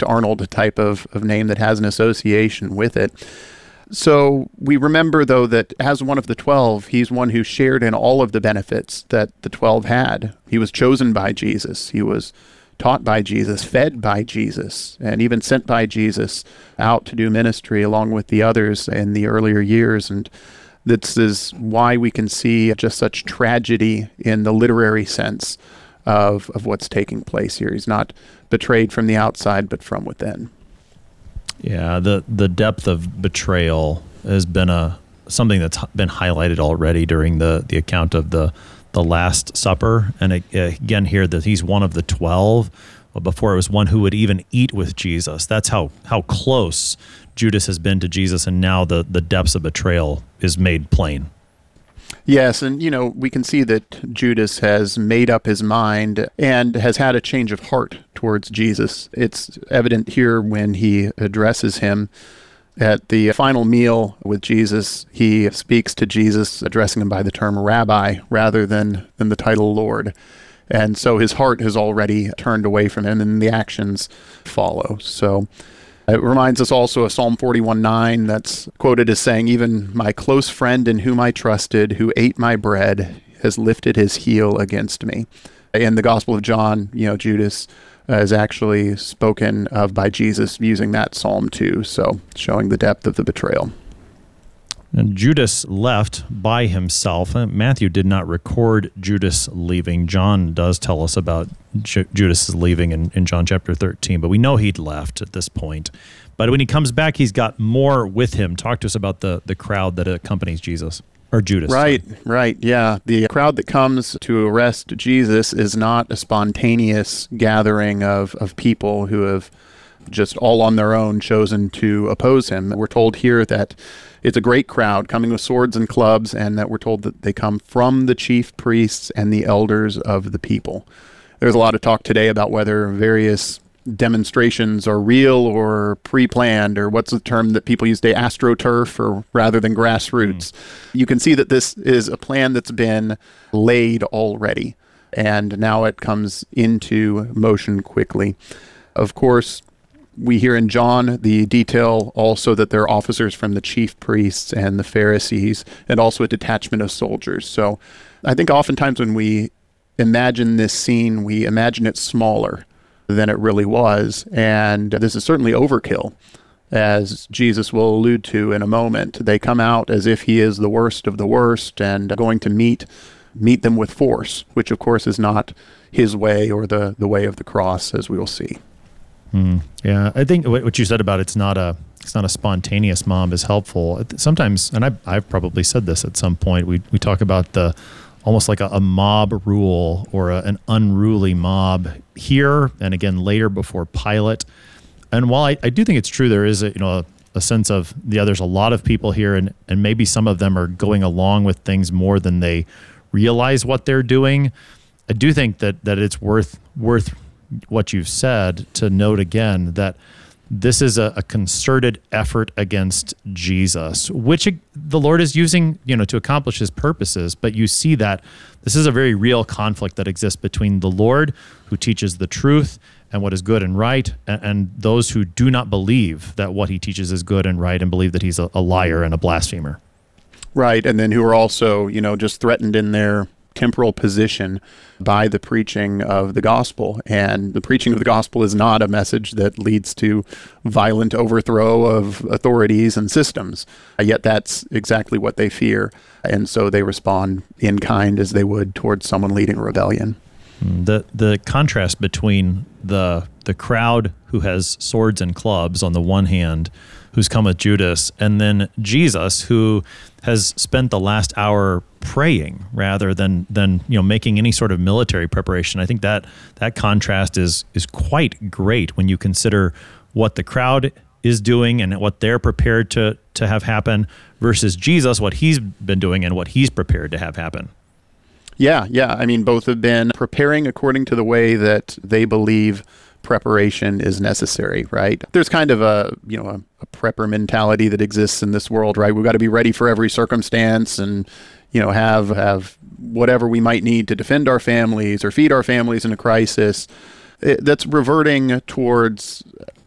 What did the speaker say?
Benedict Arnold type of name that has an association with it. So we remember, though, that as one of the 12, he's one who shared in all of the benefits that the 12 had. He was chosen by Jesus. He was taught by Jesus, fed by Jesus, and even sent by Jesus out to do ministry along with the others in the earlier years. And this is why we can see just such tragedy in the literary sense of what's taking place here. He's not betrayed from the outside, but from within. Yeah, the depth of betrayal has been something that's been highlighted already during the account of the Last Supper. And again here that he's one of the 12. Well, before it was one who would even eat with Jesus. That's how close Judas has been to Jesus, and now the depths of betrayal is made plain. Yes, and we can see that Judas has made up his mind and has had a change of heart towards Jesus. It's evident here when he addresses him at the final meal with Jesus. He speaks to Jesus, addressing him by the term rabbi rather than the title Lord. And so his heart has already turned away from him, and the actions follow. So it reminds us also of Psalm 41:9 that's quoted as saying, "Even my close friend in whom I trusted, who ate my bread, has lifted his heel against me." In the Gospel of John, Judas is actually spoken of by Jesus using that psalm too, so showing the depth of the betrayal. And Judas left by himself. Matthew did not record Judas leaving. John does tell us about Judas leaving in John chapter 13, but we know he'd left at this point. But when he comes back, he's got more with him. Talk to us about the crowd that accompanies Jesus, or Judas. Right, yeah. The crowd that comes to arrest Jesus is not a spontaneous gathering of people who have just all on their own chosen to oppose him. We're told here that it's a great crowd coming with swords and clubs, and that we're told that they come from the chief priests and the elders of the people. There's a lot of talk today about whether various demonstrations are real or pre-planned, or what's the term that people use today, astroturf, or rather than grassroots. You can see that this is a plan that's been laid already, and now it comes into motion quickly. Of course, we hear in John the detail also that there are officers from the chief priests and the Pharisees, and also a detachment of soldiers. So I think oftentimes when we imagine this scene, we imagine it smaller than it really was. And this is certainly overkill, as Jesus will allude to in a moment. They come out as if he is the worst of the worst and going to meet them with force, which of course is not his way or the way of the cross, as we will see. Yeah, I think what you said about it's not a spontaneous mob is helpful. Sometimes, and I've probably said this at some point, we talk about the almost like a mob rule or an unruly mob here, and again later before Pilate. And while I do think it's true, there is a sense of there's a lot of people here, and maybe some of them are going along with things more than they realize what they're doing. I do think that it's worth what you've said to note again that this is a concerted effort against Jesus, which the Lord is using, to accomplish his purposes. But you see that this is a very real conflict that exists between the Lord, who teaches the truth and what is good and right, and those who do not believe that what he teaches is good and right, and believe that he's a liar and a blasphemer. Right, and then who are also, just threatened in their temporal position by the preaching of the gospel. And the preaching of the gospel is not a message that leads to violent overthrow of authorities and systems. Yet that's exactly what they fear. And so they respond in kind as they would towards someone leading a rebellion. The contrast between the crowd who has swords and clubs on the one hand, who's come with Judas, and then Jesus, who has spent the last hour praying rather than making any sort of military preparation. I think that contrast is quite great when you consider what the crowd is doing and what they're prepared to have happen versus Jesus, what he's been doing and what he's prepared to have happen. Yeah. I mean, both have been preparing according to the way that they believe preparation is necessary, right? There's kind of a prepper mentality that exists in this world, right? We've got to be ready for every circumstance and, have whatever we might need to defend our families or feed our families in a crisis. That's reverting towards